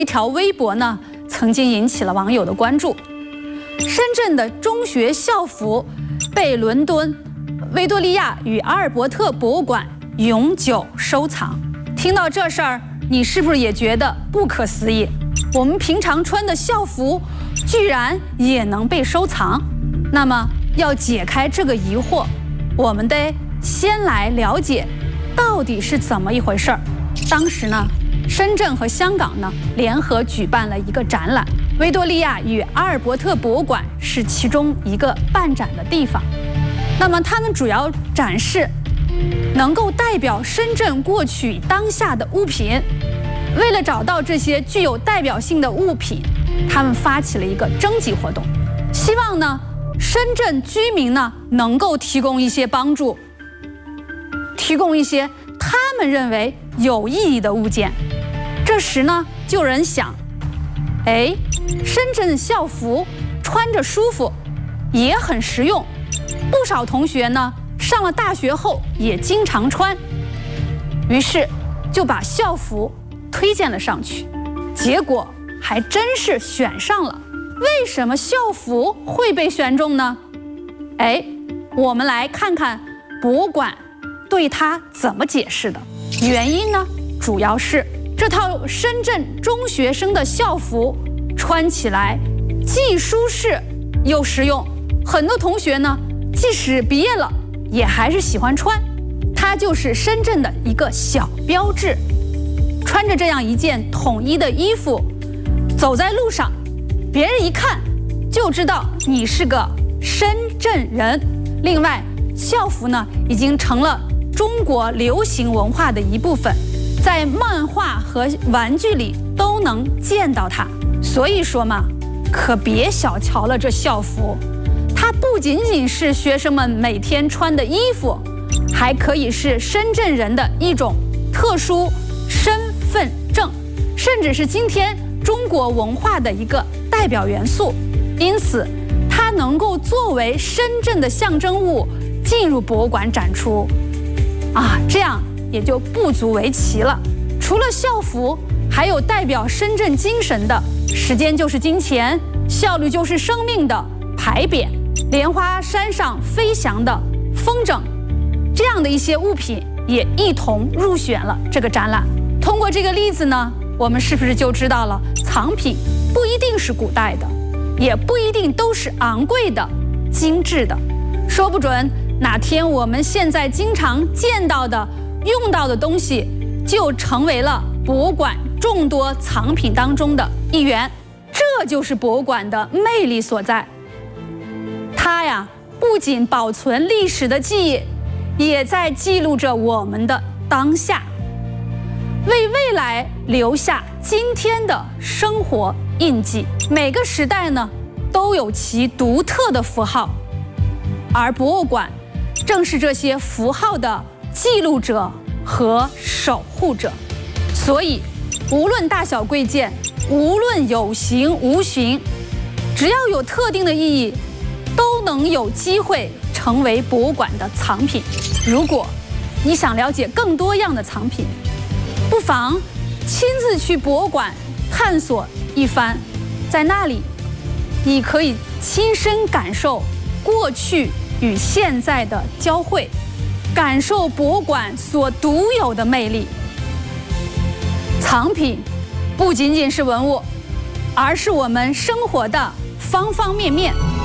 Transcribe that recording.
一条微博呢，曾经引起了网友的关注。深圳的中学校服被伦敦维多利亚与阿尔伯特博物馆永久收藏。听到这事儿，你是不是也觉得不可思议？我们平常穿的校服居然也能被收藏？那么要解开这个疑惑，我们得先来了解到底是怎么一回事儿。当时呢，深圳和香港呢联合举办了一个展览，维多利亚与阿尔伯特博物馆是其中一个办展的地方。那么他们主要展示能够代表深圳过去当下的物品。为了找到这些具有代表性的物品，他们发起了一个征集活动，希望呢深圳居民呢能够提供一些帮助，提供一些他们认为有意义的物件。这时呢，就有人想，深圳校服穿着舒服，也很实用，不少同学呢上了大学后也经常穿，于是就把校服推荐了上去，结果还真是选上了。为什么校服会被选中呢？我们来看看博物馆对它怎么解释的。原因呢，主要是这套深圳中学生的校服穿起来既舒适又实用，很多同学呢即使毕业了也还是喜欢穿，它就是深圳的一个小标志。穿着这样一件统一的衣服走在路上，别人一看就知道你是个深圳人。另外，校服呢已经成了中国流行文化的一部分，在漫画和玩具里都能见到它。所以说嘛，可别小瞧了这校服，它不仅仅是学生们每天穿的衣服，还可以是深圳人的一种特殊身份证，甚至是今天中国文化的一个代表元素。因此它能够作为深圳的象征物进入博物馆展出这样也就不足为奇了。除了校服，还有代表深圳精神的时间就是金钱，效率就是生命的牌匾，莲花山上飞翔的风筝，这样的一些物品也一同入选了这个展览。通过这个例子呢，我们是不是就知道了藏品不一定是古代的，也不一定都是昂贵的、精致的，说不准哪天我们现在经常见到的、用到的东西，就成为了博物馆众多藏品当中的一员。这就是博物馆的魅力所在。它呀，不仅保存历史的记忆，也在记录着我们的当下，为未来留下今天的生活印记。每个时代呢，都有其独特的符号，而博物馆正是这些符号的记录者和守护者。所以无论大小贵贱，无论有形无形，只要有特定的意义，都能有机会成为博物馆的藏品。如果你想了解更多样的藏品，不妨亲自去博物馆探索一番，在那里你可以亲身感受过去与现在的交汇，感受博物馆所独有的魅力。藏品不仅仅是文物，而是我们生活的方方面面。